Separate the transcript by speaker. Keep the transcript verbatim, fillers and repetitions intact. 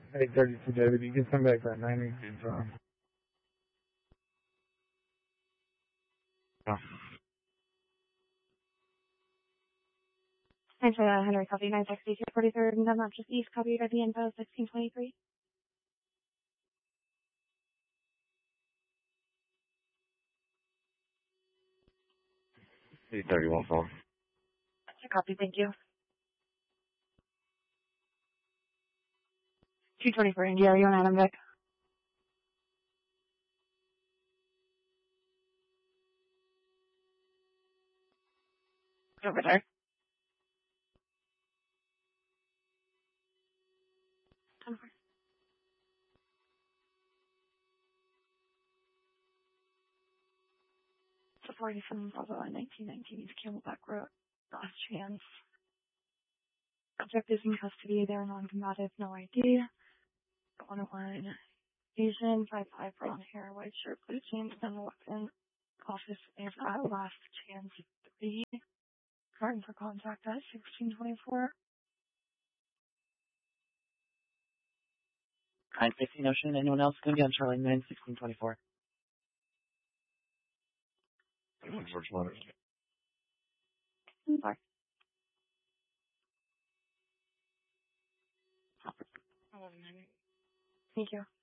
Speaker 1: eight thirty for David. You can come back that nine eighteen time.
Speaker 2: Oh.
Speaker 3: Thanks for that, Henry. Copy nine sixty-two forty-third and Denmark just east. Copy at the info sixteen twenty-three.
Speaker 2: eight thirty-one phone.
Speaker 3: Copy, thank you. two twenty-four India, are you on Adam Vic? Over there. So forty from Bravo on nineteen nineteen East Camelback Road. Last chance. Subject is in custody. They're non-combative, no I D. one oh one Asian, five five brown hair, white shirt, blue jeans, no weapon. Office is at last chance three. Starting for contact at sixteen twenty-four.
Speaker 4: nine fifteen Ocean. Anyone else going to be on Charlie nine sixteen twenty-four?
Speaker 2: George Leonard.
Speaker 3: Sorry. Thank you.